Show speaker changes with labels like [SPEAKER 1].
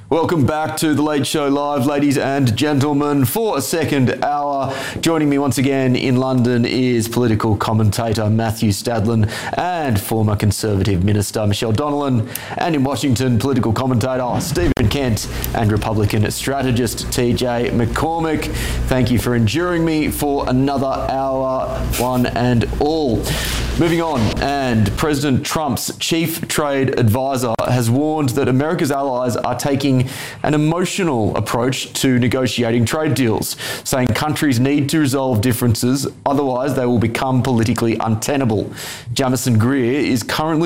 [SPEAKER 1] Welcome back to The Late Show Live, ladies and gentlemen, for a second hour. Joining me once again in London is political commentator Matthew Stadlen and former Conservative Minister Michelle Donnellan, and in Washington, political commentator Stephen Kent and Republican strategist TJ McCormick. Thank you for enduring me for another hour, one and all. Moving on, and President Trump's chief trade advisor has warned that America's allies are taking an emotional approach to negotiating trade deals, saying countries need to resolve differences, otherwise they will become politically untenable. Jamison Greer is currently